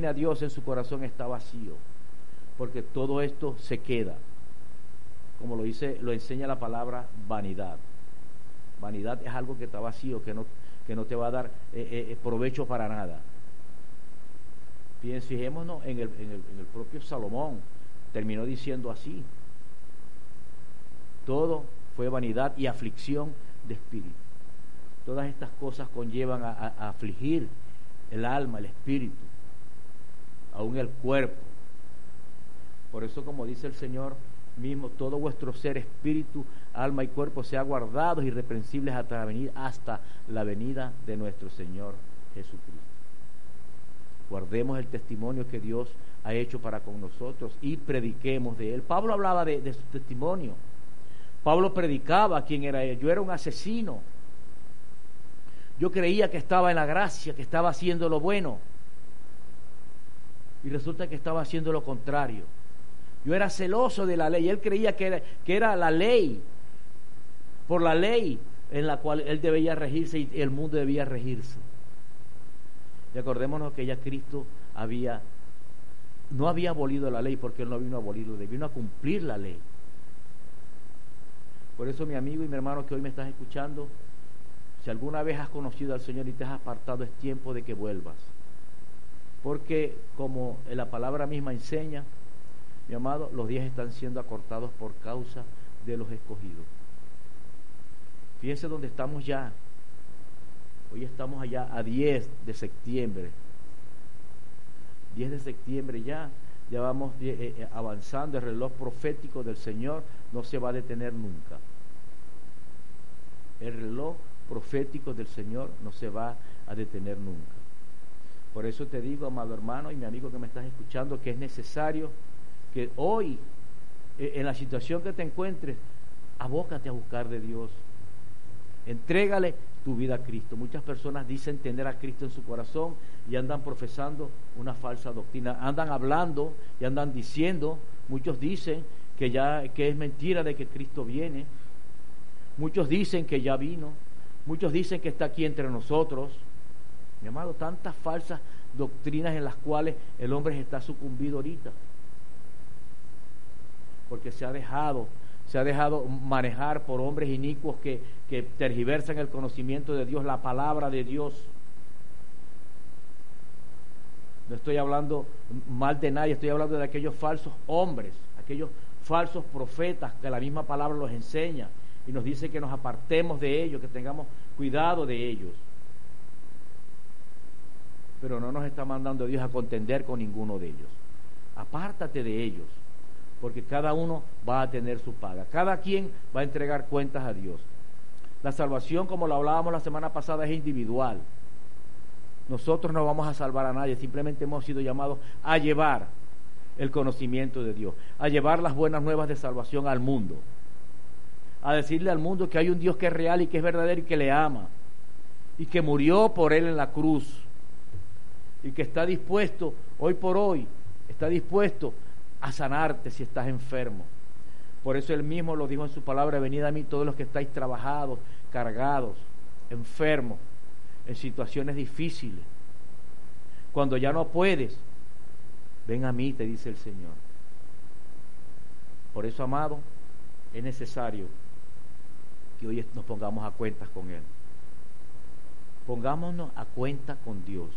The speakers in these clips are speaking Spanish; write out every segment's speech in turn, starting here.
tiene a Dios en su corazón está vacío, porque todo esto se queda, como lo enseña la palabra vanidad. Vanidad es algo que está vacío, que no te va a dar provecho para nada. Fijémonos en el propio Salomón, terminó diciendo así: todo fue vanidad y aflicción de espíritu. Todas estas cosas conllevan a afligir el alma, el espíritu, aún el cuerpo. Por eso, como dice el Señor mismo, todo vuestro ser, espíritu, alma y cuerpo, sea guardados irreprensibles hasta la venida de nuestro Señor Jesucristo. Guardemos el testimonio que Dios ha hecho para con nosotros y prediquemos de Él. Pablo hablaba de su testimonio. Pablo predicaba quién era Él. Yo era un asesino. Yo creía que estaba en la gracia, que estaba haciendo lo bueno. Y resulta que estaba haciendo lo contrario. Yo era celoso de la ley. Él creía que era la ley, por la ley en la cual él debía regirse y el mundo debía regirse. Y acordémonos que ya Cristo no había abolido la ley, porque Él no vino a abolirla, vino a cumplir la ley. Por eso, mi amigo y mi hermano que hoy me estás escuchando, si alguna vez has conocido al Señor y te has apartado, es tiempo de que vuelvas. Porque como la palabra misma enseña, mi amado, los días están siendo acortados por causa de los escogidos. Fíjense dónde estamos ya. Hoy estamos allá a 10 de septiembre. 10 de septiembre ya vamos avanzando. El reloj profético del Señor no se va a detener nunca. El reloj profético del Señor no se va a detener nunca. Por eso te digo, amado hermano y mi amigo que me estás escuchando, que es necesario que hoy, en la situación que te encuentres, abócate a buscar de Dios. Entrégale tu vida a Cristo. Muchas personas dicen tener a Cristo en su corazón y andan profesando una falsa doctrina. Andan hablando y andan diciendo, muchos dicen que es mentira de que Cristo viene. Muchos dicen que ya vino. Muchos dicen que está aquí entre nosotros. Mi amado, tantas falsas doctrinas en las cuales el hombre está sucumbido ahorita. Porque se ha dejado manejar por hombres inicuos que tergiversan el conocimiento de Dios, la palabra de Dios. No estoy hablando mal de nadie, estoy hablando de aquellos falsos hombres, aquellos falsos profetas que la misma palabra los enseña y nos dice que nos apartemos de ellos, que tengamos cuidado de ellos. Pero no nos está mandando Dios a contender con ninguno de ellos. Apártate de ellos, porque cada uno va a tener su paga. Cada quien va a entregar cuentas a Dios. La salvación, como lo hablábamos la semana pasada, es individual. Nosotros no vamos a salvar a nadie, simplemente hemos sido llamados a llevar el conocimiento de Dios, a llevar las buenas nuevas de salvación al mundo, a decirle al mundo que hay un Dios que es real y que es verdadero y que le ama, y que murió por él en la cruz, y que está dispuesto, hoy por hoy, está dispuesto a sanarte si estás enfermo. Por eso él mismo lo dijo en su palabra: venid a mí todos los que estáis trabajados, cargados, enfermos, en situaciones difíciles. Cuando ya no puedes, ven a mí, te dice el Señor. Por eso, amado, es necesario que hoy nos pongamos a cuentas con Él. Pongámonos a cuenta con Dios,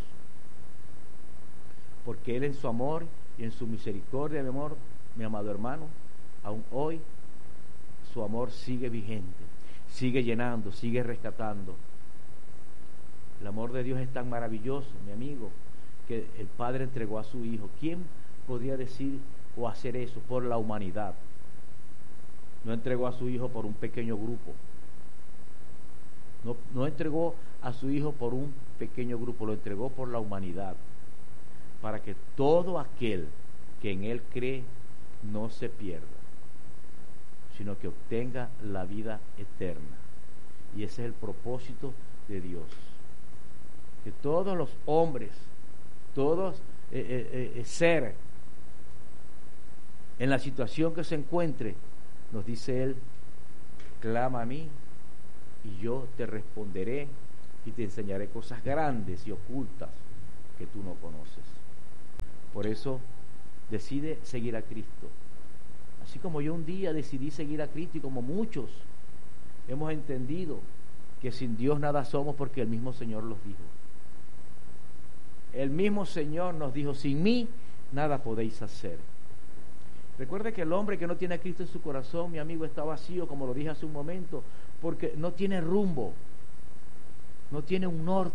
porque Él en su amor y en su misericordia, mi amado hermano, aún hoy su amor sigue vigente, sigue llenando, sigue rescatando. El amor de Dios es tan maravilloso, mi amigo, que el Padre entregó a su Hijo. ¿Quién podría decir o hacer eso por la humanidad? No entregó a su Hijo por un pequeño grupo. No entregó a su Hijo por un pequeño grupo, lo entregó por la humanidad, para que todo aquel que en Él cree no se pierda, sino que obtenga la vida eterna. Y ese es el propósito de Dios. Que todos los hombres, todos seres, en la situación que se encuentre, nos dice Él: clama a mí y yo te responderé y te enseñaré cosas grandes y ocultas que tú no conoces. Por eso decide seguir a Cristo. Así como yo un día decidí seguir a Cristo, y como muchos hemos entendido que sin Dios nada somos, porque el mismo Señor los dijo. El mismo Señor nos dijo: sin mí nada podéis hacer. Recuerde que el hombre que no tiene a Cristo en su corazón, mi amigo, está vacío, como lo dije hace un momento, porque no tiene rumbo, no tiene un norte.